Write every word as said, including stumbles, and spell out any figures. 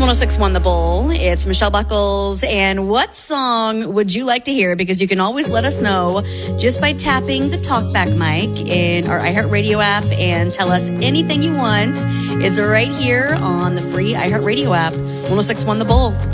one oh six point one The Bull. It's Michelle Buckles. And what song would you like to hear? Because you can always let us know just by tapping the talkback mic in our iHeartRadio app and tell us anything you want. It's right here on the free iHeartRadio app. one oh six point one The Bull.